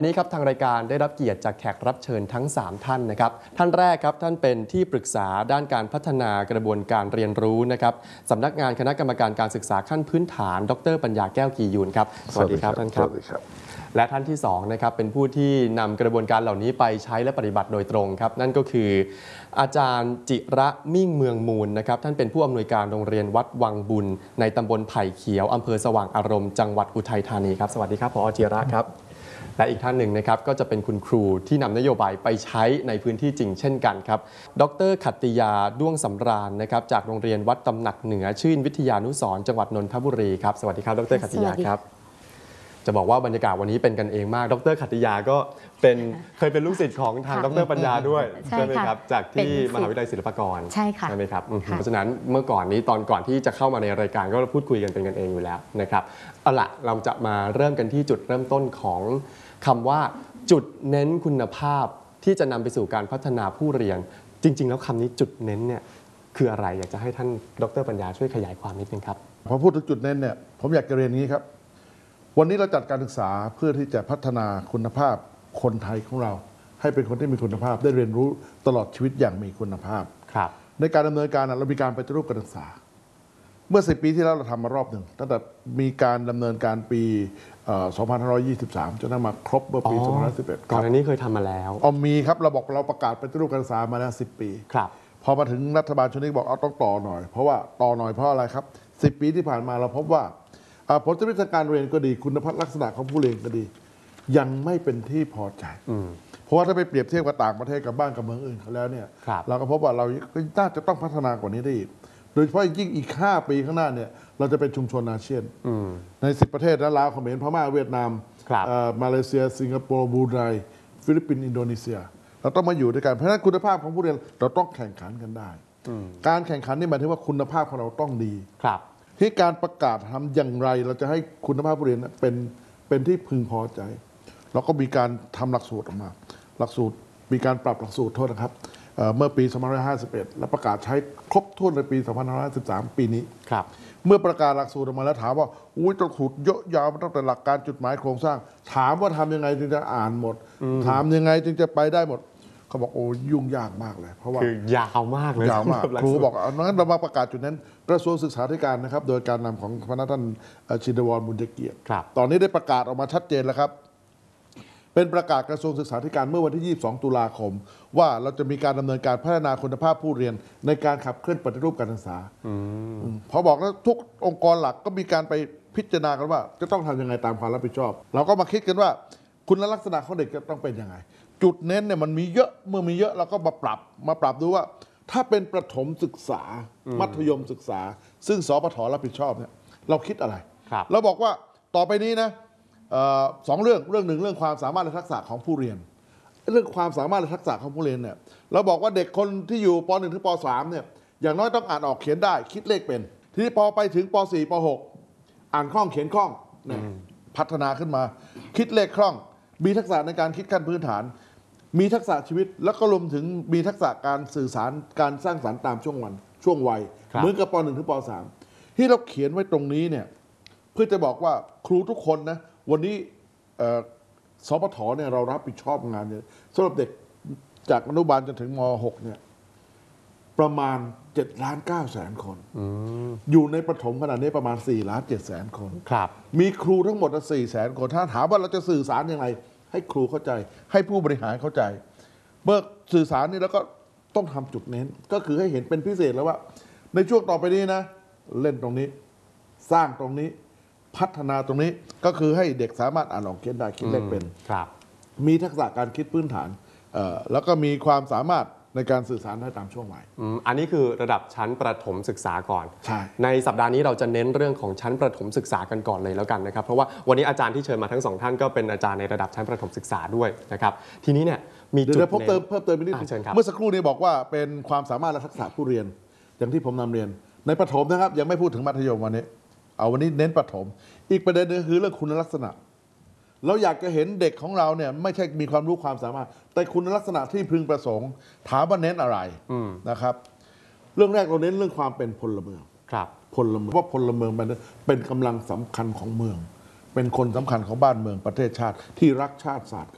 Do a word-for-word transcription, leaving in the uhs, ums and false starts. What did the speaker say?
นี้ครับทางรายการได้รับเกียรติจากแขกรับเชิญทั้งสามท่านนะครับท่านแรกครับท่านเป็นที่ปรึกษาด้านการพัฒนากระบวนการเรียนรู้นะครับสำนักงานคณะกรรมการการศึกษาขั้นพื้นฐานดรปัญญาแก้วกียูนครับสวัสดีครับท่านครับและท่านที่สองนะครับเป็นผู้ที่นำกระบวนการเหล่านี้ไปใช้และปฏิบัติโดยตรงครับนั่นก็คืออาจารย์จิระมิ่งเมืองมูลนะครับท่านเป็นผู้อำนวยการโรงเรียนวัดวังบุญในตำบลไผ่เขียวอำเภอสว่างอารมณ์จังหวัดอุทัยธานีครับสวัสดีครับผอ.จิระครับและอีกท่านหนึ่งนะครับก็จะเป็นคุณครูที่นำนโยบายไปใช้ในพื้นที่จริงเช่นกันครับดร.ขัตติยาด้วงสำราญนะครับจากโรงเรียนวัดตำหนักเหนือชื่นวิทยานุสรณ์จังหวัดนนทบุรีครับสวัสดีครับดร.ขัตติยาครับจะบอกว่าบรรยากาศวันนี้เป็นกันเองมากดร.ขัตติยาก็เป็นเคยเป็นลูกศิษย์ของทางดร.ปัญญาด้วยใช่ไหมครับจากที่มหาวิทยาลัยศิลปากรใช่ค่ะใช่ไหมครับเพราะฉะนั้นเมื่อก่อนนี้ตอนก่อนที่จะเข้ามาในรายการก็พูดคุยกันเป็นกันเองอยู่แล้วนะครับเอาล่ะเราจะมาเริ่มกันที่จุดเริ่มต้นของคำว่าจุดเน้นคุณภาพที่จะนำไปสู่การพัฒนาผู้เรียนจริงๆแล้วคำนี้จุดเน้นเนี่ยคืออะไรอยากจะให้ท่านดร.ปัญญาช่วยขยายความนิดนึงครับพอพูดถึงจุดเน้นเนี่ยผมอยากจะเรียนนี้ครับวันนี้เราจัดการศึกษาเพื่อที่จะพัฒนาคุณภาพคนไทยของเราให้เป็นคนที่มีคุณภาพได้เรียนรู้ตลอดชีวิตอย่างมีคุณภาพครับในการดำเนินการเรามีการปฏิรูปการศึกษาเมื่อสิบปีที่แล้วเราทำมารอบหนึ่งตั้งแต่มีการดำเนินการปีสองพันห้าร้อยยี่สิบสามจนมาครบเมื่อปีสองพันห้าร้อยสิบเอ็ดก่อนอันนี้เคยทำมาแล้วอ๋อมีครับเราบอกเราประกาศปฏิรูปการศึกษามาแล้วสิบปีครับพอมาถึงรัฐบาลชุดนี้บอกเอาต้องต่อหน่อยเพราะว่าต่อหน่อยเพราะอะไรครับสิบปีที่ผ่านมาเราพบว่าผลวิชาการเรียนก็ดีคุณภาพลักษณะของผู้เรียนก็ดียังไม่เป็นที่พอใจเพราะว่าถ้าไปเปรียบเทียบกับต่างประเทศกับบ้านกับเมืองอื่นเขาแล้วเนี่ยเราก็พบว่าเราน่าจะต้องพัฒนากว่านี้ได้อีกโดยเฉพาะยิ่งอีกห้าปีข้างหน้าเนี่ยเราจะเป็นชุมชนอาเซียนในสิบประเทศนะลาวเขมรพม่าเวียดนามมาเลเซียสิงคโปร์บรูไนฟิลิปปินส์อินโดนีเซียเราต้องมาอยู่ด้วยกันเพราะฉะนั้นคุณภาพของผู้เรียนเราต้องแข่งขันกันได้การแข่งขันนี่หมายถึงว่าคุณภาพของเราต้องดีที่การประกาศทำอย่างไรเราจะให้คุณภาพผู้เรียนเป็นเป็นที่พึงพอใจเราก็มีการทำหลักสูตรออกมาหลักสูตรมีการปรับหลักสูตรโทษนะครับเมื่อปีสองพันห้าร้อยห้าสิบเอ็ดและประกาศใช้ครบถ้วนในปีสองพันห้าร้อยสิบสามปีนี้ครับเมื่อประกาศหลักสูตรออกมาแล้วถามว่าอุ้ยหลักสูตรเยอะยาวตั้งแต่หลักการจุดหมายโครงสร้างถามว่าทำยังไงจึงจะอ่านหมดถามยังไงจึงจะไปได้หมดเขาบอกโอ้ยุ่งยากมากเลยเพราะว่าคือยาวมากเลยยาวมากครูบอกงั้นเรามาประกาศจุดนั้นกระทรวงศึกษาธิการนะครับโดยการนำของพระท่านชินวรบุญเกียรติตอนนี้ได้ประกาศออกมาชัดเจนแล้วครับเป็นประกาศกระทรวงศึกษาธิการเมื่อวันที่ยี่สิบสองตุลาคมว่าเราจะมีการดำเนินการพัฒนาคุณภาพผู้เรียนในการขับเคลื่อนปฏิรูปการศึกษาพอบอกแล้วทุกองค์กรหลักก็มีการไปพิจารณากันว่าจะต้องทำยังไงตามความรับผิดชอบเราก็มาคิดกันว่าคุณลักษณะของเด็กจะต้องเป็นยังไงจุดเน้นเนี่ยมันมีเยอะเมื่อมีเยอะเราก็มาปรับมาปรับดูว่าถ้าเป็นประถมศึกษามัธยมศึกษาซึ่งสปฐรับผิดชอบเนี่ยเราคิดอะไรเราบอกว่าต่อไปนี้นะสองเรื่องเรื่องหนึ่งเรื่องความสามารถและทักษะของผู้เรียนเรื่องความสามารถและทักษะของผู้เรียนเนี่ยเราบอกว่าเด็กคนที่อยู่ป หนึ่ง ถึงป สาม เนี่ยอย่างน้อยต้องอ่านออกเขียนได้คิดเลขเป็นทีนี้พอไปถึงป สี่ ป หก อ่านคล่องเขียนคล่องเนี่ยพัฒนาขึ้นมาคิดเลขคล่องมีทักษะในการคิดขั้นพื้นฐานมีทักษะชีวิตแล้วก็รวมถึงมีทักษะการสื่อสารการสร้างสรรค์ตามช่วงวันช่วงวัยเหมือนกับป หนึ่ง ถึงป สาม ที่เราเขียนไว้ตรงนี้เนี่ยเพื่อจะบอกว่าครูทุกคนนะวันนี้สปฐเนี่ยเรารับผิดชอบงานเนี่ยสำหรับเด็กจากอนุบาลจนถึงม หก เนี่ยประมาณเจ็ดล้านเก้าแสนคนอยู่ในประถมขนาดนี้ประมาณสี่ล้านเจ็ดแสนคนมีครูทั้งหมดสี่แสนคนถ้าถามว่าเราจะสื่อสารอย่างไรให้ครูเข้าใจให้ผู้บริหารเข้าใจเมื่อสื่อสารนี่แล้วก็ต้องทำจุดเน้นก็คือให้เห็นเป็นพิเศษแล้วว่าในช่วงต่อไปนี้นะเล่นตรงนี้สร้างตรงนี้พัฒนาตรงนี้ก็คือให้เด็กสามารถอ่านออกเขียนได้คิดเลขเป็นมีทักษะการคิดพื้นฐานแล้วก็มีความสามารถในการสื่อสารได้ตามช่วงวัยอันนี้คือระดับชั้นประถมศึกษาก่อนใช่ในสัปดาห์นี้เราจะเน้นเรื่องของชั้นประถมศึกษากันก่อนเลยแล้วกันนะครับเพราะว่าวันนี้อาจารย์ที่เชิญมาทั้งสองท่านก็เป็นอาจารย์ในระดับชั้นประถมศึกษาด้วยนะครับทีนี้เนี่ยมีจุดเพิ่มเติมเพิ่มเติมไปนิดนึงเมื่อสักครู่นี้บอกว่าเป็นความสามารถและทักษะผู้เรียนอย่างที่ผมนำเรียนในประถมนะครับยังไม่พูดถึงมัธยมวันนี้เอาวันนี้เน้นประถมอีกประเด็นนึงคือเรื่องคุณลักษณะเราอยากจะเห็นเด็กของเราเนี่ยไม่ใช่มีความรู้ความสามารถแต่คุณลักษณะที่พึงประสงค์ถามว่าเน้นอะไรนะครับเรื่องแรกเราเน้นเรื่องความเป็นพลเมืองพลเมืองว่าพลเมืองมันเป็นกำลังสำคัญของเมืองเป็นคนสำคัญของบ้านเมืองประเทศชาติที่รักชาติศาสตร์